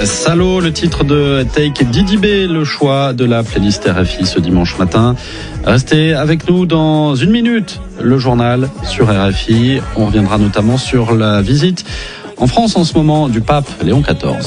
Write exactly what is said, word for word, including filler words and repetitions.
Salo, le titre de Take Didi B, le choix de la playlist R F I ce dimanche matin. Restez avec nous dans une minute, le journal sur R F I. On reviendra notamment sur la visite en France en ce moment du pape Léon quatorze.